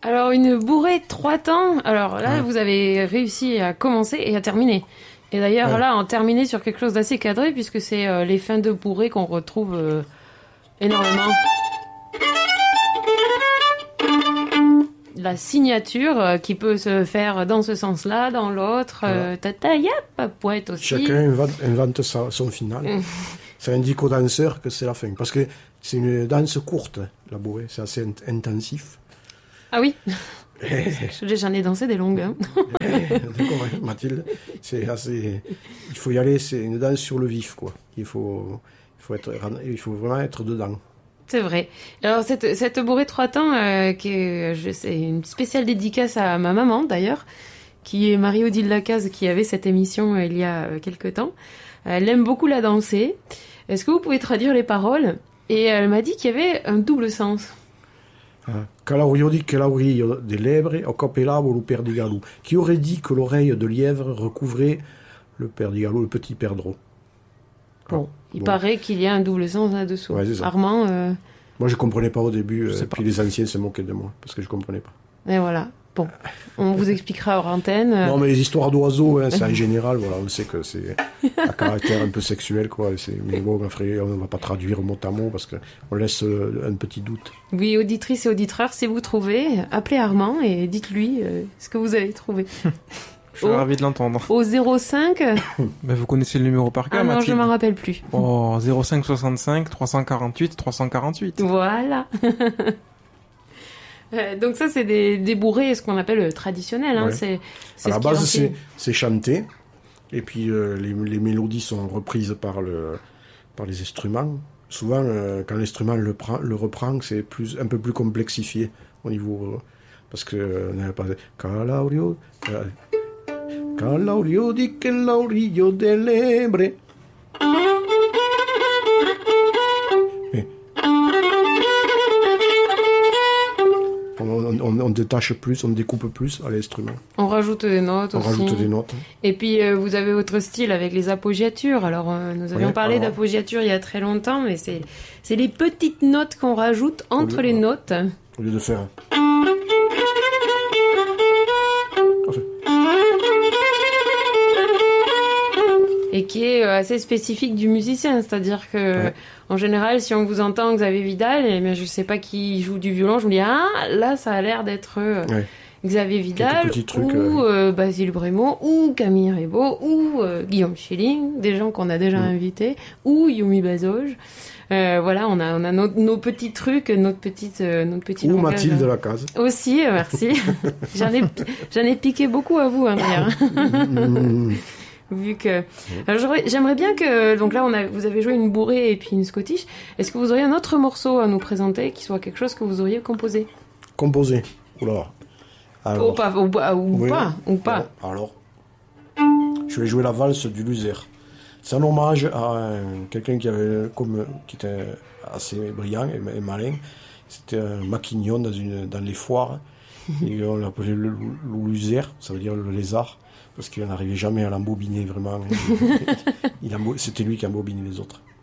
Alors, une bourrée 3 temps. Alors là, vous avez réussi à commencer et à terminer. Et d'ailleurs, là, en terminer sur quelque chose d'assez cadré, puisque c'est les fins de bourrée qu'on retrouve énormément. La signature qui peut se faire dans ce sens-là, dans l'autre. Tata, yap, poète aussi. Chacun invente son final. Ça indique au danseur que c'est la fin. Parce que c'est une danse courte, la bourrée. C'est assez intensif. Ah oui. J'en ai dansé des longues. Hein. D'accord, Mathilde. C'est assez. Il faut y aller. C'est une danse sur le vif, quoi. Il faut vraiment être dedans. C'est vrai. Alors cette bourrée 3 temps, c'est une spéciale dédicace à ma maman d'ailleurs, qui est Marie-Odile Lacaze, qui avait cette émission il y a quelque temps. Elle aime beaucoup la danser. Est-ce que vous pouvez traduire les paroles? Et elle m'a dit qu'il y avait un double sens. Calaurio di Calaurio de Lebre, o copelavo le perdigalou. Qui aurait dit que l'oreille de lièvre recouvrait le perdigalou, le petit perdreau? Bon, il paraît qu'il y a un double sens là-dessous. Ouais, c'est ça. Armand Moi, je comprenais pas au début, puis les anciens se moquaient de moi, parce que je comprenais pas. Et voilà. Bon, on vous expliquera hors antenne. Non, mais les histoires d'oiseaux, c'est en général, voilà, on sait que c'est à caractère un peu sexuel, quoi. Mais bon, on ne va pas traduire mot à mot, parce qu'on laisse un petit doute. Oui, auditrices et auditeurs, si vous trouvez, appelez Armand et dites-lui ce que vous avez trouvé. Je suis ravi de l'entendre. Au 05... Ben, vous connaissez le numéro par cœur, non, Mathilde. je m'en rappelle plus. Oh, 05 65 348 348. Voilà. Donc ça, c'est des bourrées, ce qu'on appelle traditionnelles. Hein. Ouais. C'est à la base, c'est chanté, et puis les mélodies sont reprises par les instruments. Souvent, quand l'instrument le reprend, c'est un peu plus complexifié au niveau... parce que on n'avait pas... Calaurio di Calaurio de Lebre. On détache plus, on découpe plus à l'instrument. On rajoute des notes aussi. On rajoute des notes. Et puis, vous avez votre style avec les appoggiatures. Alors, nous avions parlé d'appoggiature il y a très longtemps, mais c'est les petites notes qu'on rajoute entre les notes. Au lieu de faire... Et qui est assez spécifique du musicien, c'est-à-dire que en général, si on vous entend Xavier Vidal, et bien je sais pas qui joue du violon, je me dis là ça a l'air d'être Xavier Vidal ou Basile Brémaud ou Camille Ribot ou Guillaume Schilling, des gens qu'on a déjà invités, ou Yumi Bazoge. Voilà, on a nos petits trucs, notre petite ou langage. Mathilde Lacaze. Aussi, merci. J'en ai piqué beaucoup à vous, hein, d'ailleurs. Vu que alors j'aimerais bien que donc là vous avez joué une bourrée et puis une scottish. Est-ce que vous auriez un autre morceau à nous présenter qui soit quelque chose que vous auriez composé? Composé. Oula. Alors, ou pas. Alors, je vais jouer la valse du Luser. C'est un hommage à quelqu'un qui était assez brillant et malin. C'était un maquignon dans les foires. Et on l'appelait le Luser, ça veut dire le lézard. Parce qu'il n'arrivait jamais à l'embobiner vraiment. C'était lui qui embobinait les autres.